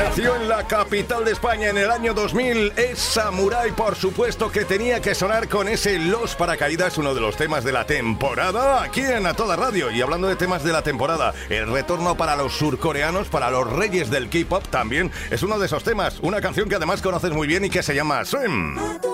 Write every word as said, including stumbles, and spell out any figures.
Nació en la capital de España en el año dos mil, es Samurai, por supuesto que tenía que sonar con ese Los Paracaídas, uno de los temas de la temporada, aquí en A Toda Radio. Y hablando de temas de la temporada, el retorno para los surcoreanos, para los reyes del K-pop también, es uno de esos temas, una canción que además conoces muy bien y que se llama Swim.